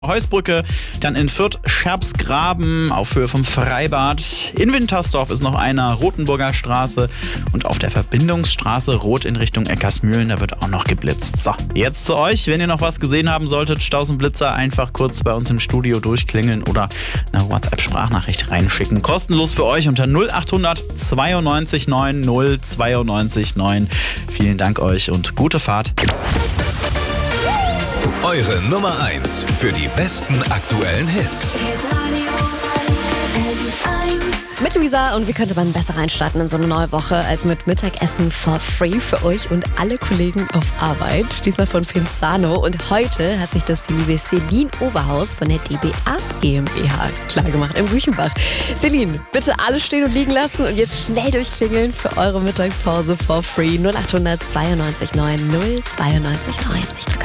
Heusbrücke, dann in Fürth Scherbsgraben auf Höhe vom Freibad. In Wintersdorf ist noch einer, Rothenburger Straße und auf der Verbindungsstraße Rot in Richtung Eckersmühlen, da wird auch noch geblitzt. So, jetzt zu euch, wenn ihr noch was gesehen haben solltet, Staus und Blitzer, einfach kurz bei uns im Studio durchklingeln oder eine WhatsApp-Sprachnachricht reinschicken. Kostenlos für euch unter 0800 92 9 092 9. Vielen Dank euch und gute Fahrt. Eure Nummer 1 für die besten aktuellen Hits. Mit Luisa, und wie könnte man besser reinstarten in so eine neue Woche als mit Mittagessen for free für euch und alle Kollegen auf Arbeit. Diesmal von Pinzano, und heute hat sich das die liebe Celine Oberhaus von der DBA GmbH klargemacht in Büchenbach. Celine, bitte alles stehen und liegen lassen und jetzt schnell durchklingeln für eure Mittagspause for free. 0800 92 9 092 9. Ich drücke